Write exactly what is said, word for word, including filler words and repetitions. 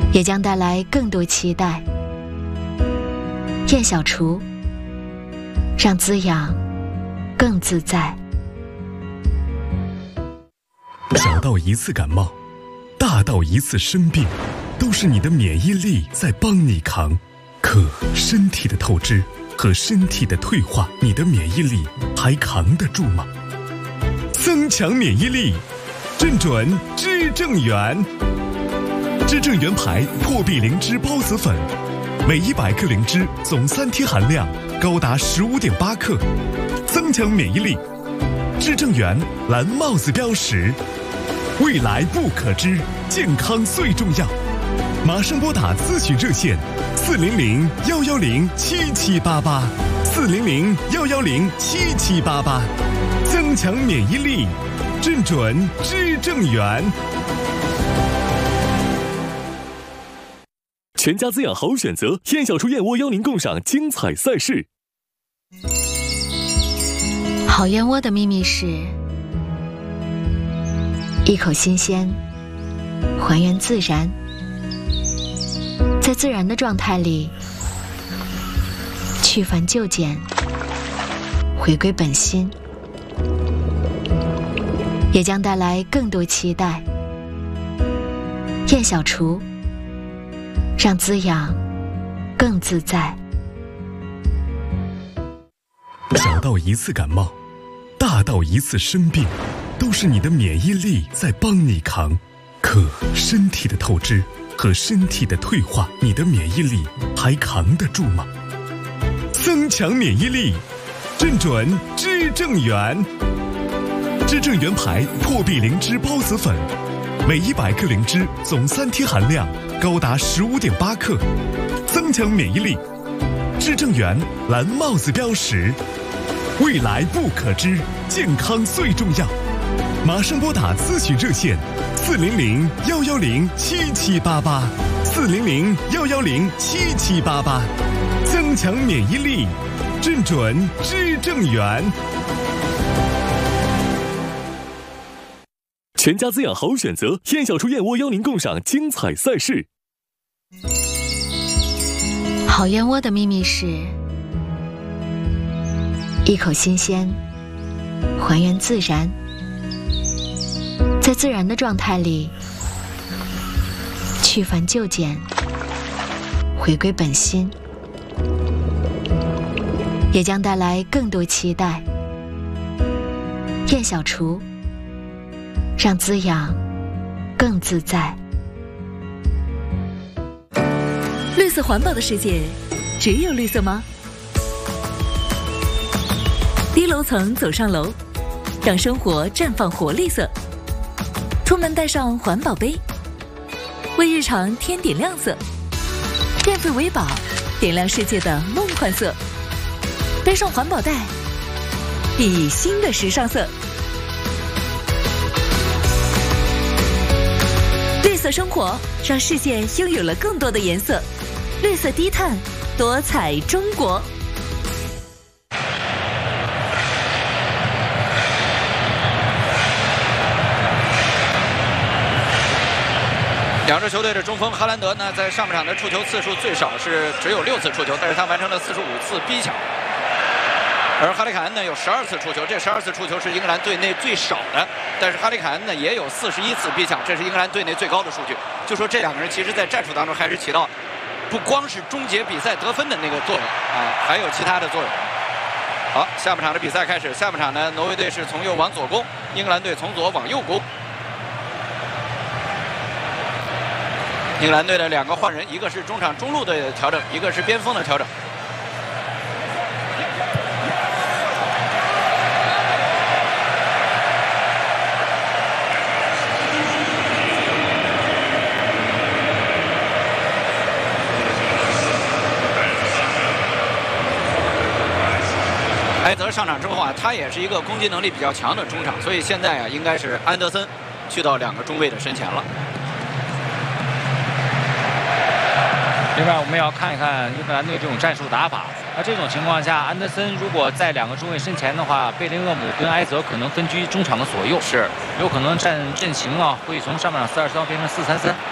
也将带来更多期待。燕小厨，让滋养更自在。 小到一次感冒，大到一次生病，都是你的免疫力在帮你扛。可身体的透支和身体的退化，你的免疫力还扛得住吗？增强免疫力，正准知正元。知正元牌破壁灵芝孢子粉，每一百克灵芝总三贴含量高达十五点八克，增强免疫力。知正元蓝帽子标识，未来不可知，健康最重要。马上拨打咨询热线四零零幺幺零七七八八，四零零幺幺零七七八八，增强免疫力，正准知正元。 全家滋养好选择，燕小厨燕窝邀您共赏精彩赛事。 好燕窝的秘密是一口新鲜，还原自然，在自然的状态里去繁就简，回归本心，也将带来更多期待。燕小厨，让滋养更自在。 小到一次感冒，大到一次生病，都是你的免疫力在帮你扛。可身体的透支和身体的退化，你的免疫力还扛得住吗？增强免疫力，正准知正元。知正元牌破壁灵芝孢子粉，每一百克灵芝总三贴含量高达十五点八克，增强免疫力。知正元蓝帽子标识，未来不可知，健康最重要。马上拨打咨询热线四零零幺幺零七七八八，四零零幺幺零七七八八，增强免疫力，正准知正元。 全家滋养好选择，燕小厨燕窝邀您共赏精彩赛事。 好燕窝的秘密是一口新鲜，还原自然，在自然的状态里去繁就简，回归本心，也将带来更多期待。燕小厨，让滋养更自在。 绿色环保的世界，只有绿色吗？低楼层走上楼，让生活绽放活绿色。出门带上环保杯，为日常添点亮色。变废为宝，点亮世界的梦幻色。背上环保袋，熠熠新的时尚色。绿色生活，让世界拥有了更多的颜色。绿色低碳，多彩中国。 两支球队的中锋哈兰德呢，在上半场的触球次数最少是只有六次触球，但是他完成了四十五次逼抢。而哈里凯恩呢有十二次触球，这十二次触球是英格兰队内最少的，但是哈里凯恩呢也有四十一次逼抢，这是英格兰队内最高的数据。就说这两个人其实在战术当中还是起到不光是终结比赛得分的那个作用啊，还有其他的作用。好，下半场的比赛开始，下半场呢，挪威队是从右往左攻，英格兰队从左往右攻。英格兰队的两个换人，一个是中场中路队的调整，一个是边锋的调整。埃泽上场之后啊，他也是一个攻击能力比较强的中场，所以现在啊，应该是安德森去到两个中卫的身前了。 另外，我们也要看一看英格兰队这种战术打法。那这种情况下，安德森如果在两个中卫身前的话，贝林厄姆跟埃泽可能分居中场的左右， 是有可能战阵型啊，会从上半场四二三变成四三三。